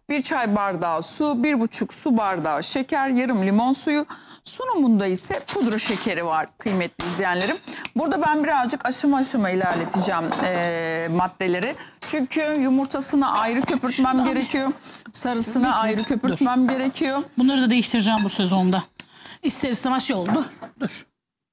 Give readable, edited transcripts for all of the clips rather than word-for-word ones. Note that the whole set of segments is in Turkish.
1 çay bardağı su, 1,5 su bardağı şeker, yarım limon suyu. Sunumunda ise pudra şekeri var kıymetli izleyenlerim. Burada ben birazcık aşama aşama ilerleteceğim maddeleri. Çünkü yumurtasını ayrı köpürtmem gerekiyor. Sarısını ayrı köpürtmem gerekiyor. Bunları da değiştireceğim bu sezonda. İster istemez şey oldu. Dur.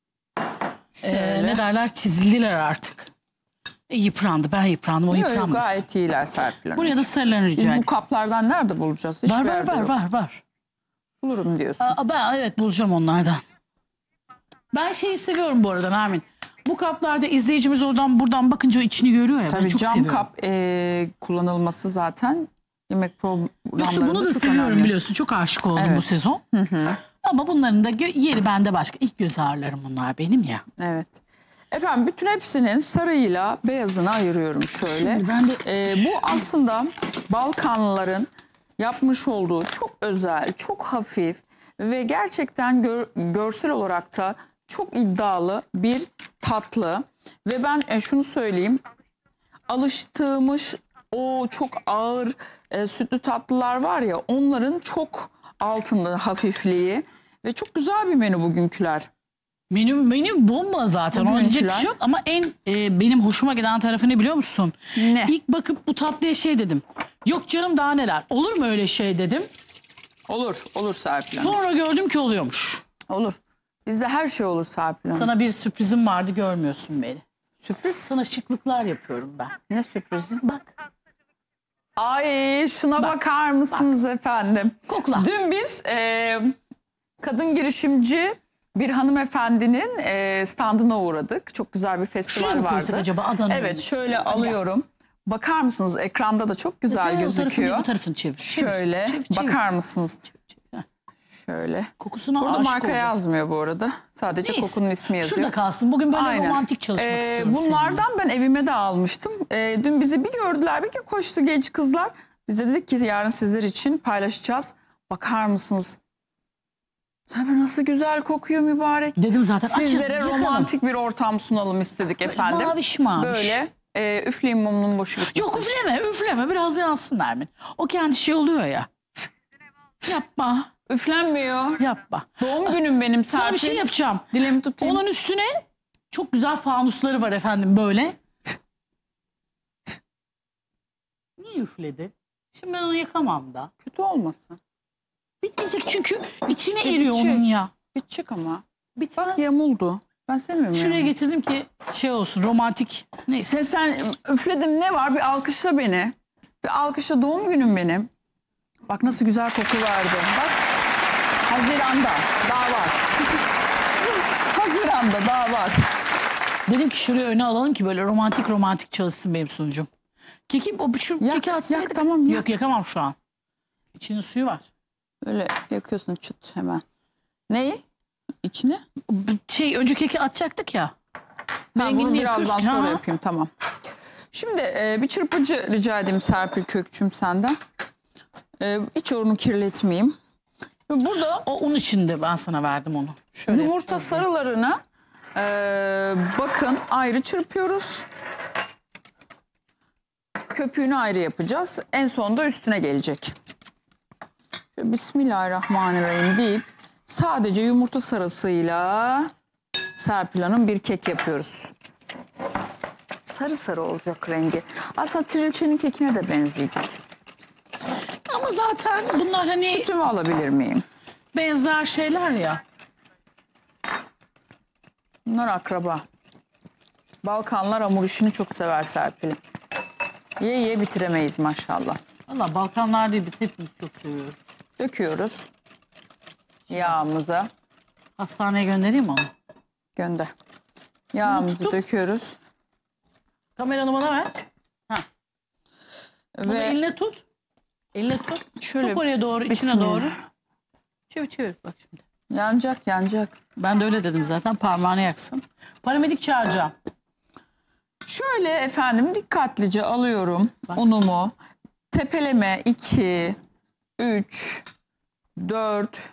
Ne derler, çizildiler artık. Yıprandı, ben yıprandım, o yıpranmasın. Gayet iyiler Serpil Hanım. Buraya da sarılarını rica edeyim. Bu kaplardan nerede bulacağız? Var. Bulurum diyorsun. Ben evet bulacağım onlardan. Ben şeyi seviyorum bu arada Nermin. Bu kaplarda izleyicimiz oradan buradan bakınca içini görüyor ya. Tabii ben çok cam seviyorum. kap kullanılması zaten yemek programlarında Yoksa bunu da çok seviyorum önemli. biliyorsun. Çok aşık oldum bu sezon. Ama bunların da yeri bende başka. İlk göz ağrılarım bunlar benim ya. Evet. Efendim bütün hepsinin sarıyla beyazını ayırıyorum şöyle. Şimdi ben de Bu aslında Balkanlıların yapmış olduğu çok özel, çok hafif ve gerçekten görsel olarak da çok iddialı bir tatlı. Ve ben şunu söyleyeyim, alıştığımız o çok ağır sütlü tatlılar var ya, onların çok altında hafifliği ve çok güzel bir menü bugünküler. Menü bomba zaten. Ona diyecek bir şey yok. Ama en benim hoşuma giden tarafı ne biliyor musun? Ne? İlk bakıp bu tatlıya şey dedim. Yok canım daha neler. Olur mu öyle şey dedim. Olur Serpil Hanım. Sonra gördüm ki oluyormuş. Olur. Bizde her şey olur Serpil Hanım. Sana bir sürprizim vardı, görmüyorsun beni. Sürpriz? Sana şıklıklar yapıyorum ben. Ne sürprizi? Bak. Ay şuna bakar mısınız efendim? Kokla. Dün biz kadın girişimci bir hanımefendinin standına uğradık. Çok güzel bir festival Şuraya mı koysak vardı. acaba Adana'nın? Evet şöyle alıyorum. Bakar mısınız, ekranda da çok güzel gözüküyor. Bu tarafını çevir. Şöyle bakar mısınız? Şöyle. Kokusuna Burada aşık marka olacaksın. yazmıyor bu arada. Sadece Neyse. kokunun ismi yazıyor. Şurada kalsın. Bugün böyle Aynen. romantik çalışmak istiyorum Bunlardan ben evime de almıştım. Dün bizi bir gördüler, bir koştu genç kızlar. Biz de dedik ki yarın sizler için paylaşacağız. Bakar mısınız? Tabii nasıl güzel kokuyor mübarek. Dedim zaten. Sizlere romantik bir ortam sunalım istedik efendim. Maviş maviş. Böyle üfleyin mumunun boşu gitmesin. Yok üfleme biraz yansın Nermin. O kendi şey oluyor ya. Yapma. Üflenmiyor. Yapma. Doğum günüm benim Sana Serpil. bir şey yapacağım. Dilimi tutayım. Onun üstüne çok güzel fanusları var efendim böyle. Niye üfledi? Şimdi ben onu yakamam da. Kötü olmasın. Bitmeyecek çünkü içine eriyor onun ya. Bitecek ama. Bitmez. Bak yamuldu. Ben sevmiyorum. Şuraya yani. getirdim ki şey olsun, romantik. Neyse. Sen üfledin, ne var? Bir alkışla beni. Bir alkışla, doğum günüm benim. Bak nasıl güzel koku verdi. Bak. Haziran'da daha var. Haziran'da daha var. Dedim ki şuraya öne alalım ki böyle romantik çalışsın benim sunucum. Keki keki atsaydık. Tamam yak. Yok yakamam şu an. İçinin suyu var. Böyle yakıyorsun çıt hemen. Neyi? İçine? Önce keki atacaktık ya. Ben bunu birazdan sonra Ha. yapayım, tamam. Şimdi bir çırpıcı rica edeyim Serpil Kökçüm senden. Hiç onu kirletmeyeyim. Burada O un içinde ben sana verdim onu. Şöyle. yumurta sarılarını bakın ayrı çırpıyoruz. Köpüğünü ayrı yapacağız. En sonunda üstüne gelecek. Bismillahirrahmanirrahim deyip sadece yumurta sarısıyla Serpil Hanım bir kek yapıyoruz. Sarı sarı olacak rengi. Aslında trilçenin kekine de benzeyecek. Ama zaten bunlar hani Sütümü alabilir miyim? benzer şeyler ya. Bunlar akraba. Balkanlar hamur işini çok sever Serpil. Ye bitiremeyiz maşallah. Valla Balkanlar değil, biz hepimiz çok seviyoruz. Döküyoruz yağımıza. Hastaneye göndereyim onu. Gönder. Yağımızı tutup döküyoruz. Kameranı bana ver. Ha. Bunu Ve eline tut. Eline tut. şöyle Sok oraya doğru, içine bismillah. doğru. Çevir bak şimdi. Yanacak. Ben de öyle dedim zaten, parmağını yaksın. Paramedik çağıracağım. Şöyle efendim dikkatlice alıyorum unumu. Tepeleme 2, 3, 4,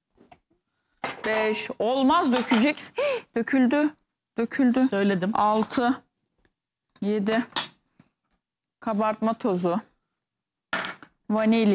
5. Olmaz, dökeceksin. Döküldü. Söyledim. 6, 7. Kabartma tozu. Vanilya.